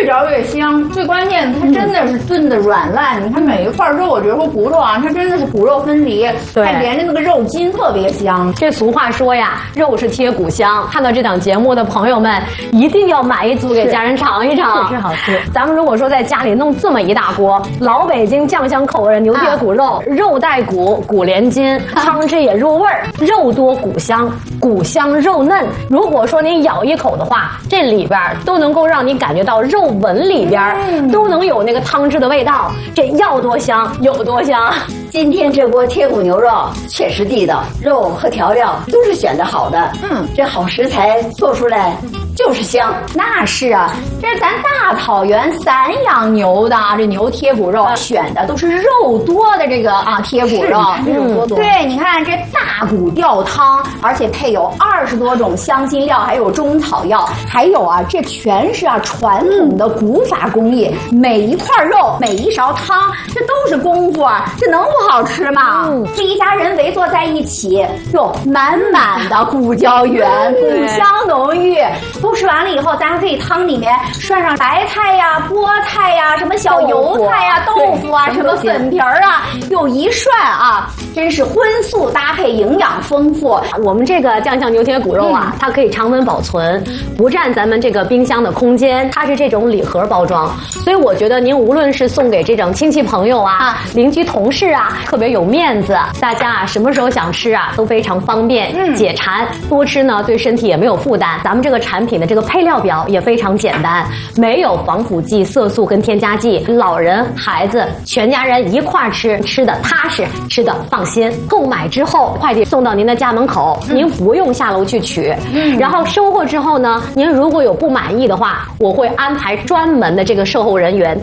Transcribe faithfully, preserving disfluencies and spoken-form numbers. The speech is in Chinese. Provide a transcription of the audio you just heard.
着越香。最关键，它真的是炖的软烂。你看每一块肉，我觉得说骨肉啊，它真的是骨肉分离， 对， 还连着那个肉筋特别香。 这俗话说呀，肉是贴骨香。看到这档节目的朋友们，一定要买一组给家人尝一尝， 确实好吃。 咱们如果说在家里弄这么一大锅老北京酱香口味的牛贴骨肉，啊、肉带骨，骨连筋，汤汁也入味儿，肉多骨香，骨香肉嫩。如果说你咬一口的话，这里边都能够让你感觉到肉纹里边、嗯、都能有那个汤汁的味道，这要多香有多香。 今天这锅贴骨牛肉确实地道，肉和调料都是选的好的。嗯，这好食材做出来就是香。 那是啊，这是咱大草原散养牛的啊，这牛贴骨肉、啊、选的都是肉多的这个啊贴骨肉。 嗯，多多。 对，你看这大骨吊汤，而且配有二十多种香辛料，还有中草药，还有啊，这全是啊传统的古法工艺。嗯、每一块肉，每一勺汤，这都是功夫啊，这能不好吃吗？嗯，这一家人围坐在一起，哟，满满的骨胶原，骨香浓郁。都吃完了以后，咱还可以汤里面涮上白菜呀、菠菜呀、什么小油菜呀、豆腐啊、什么粉皮儿啊，又一涮啊，真是荤素搭配，营养丰富。 我们这个酱香牛贴骨肉啊，嗯、它可以常温保存，不占咱们这个冰箱的空间。它是这种礼盒包装，所以我觉得您无论是送给这种亲戚朋友啊、啊邻居同事啊，特别有面子。大家啊，什么时候想吃啊，都非常方便，嗯、解馋。多吃呢，对身体也没有负担。咱们这个产品的这个配料表也非常简单，没有防腐剂、色素跟添加剂，老人、孩子全家人一块吃，吃的踏实，吃的放心。购买之后，快递送到您的家门口，嗯、您不用下楼去取。嗯、然后收货之后呢，您如果有不满意的话，我会安排专门的这个售后人员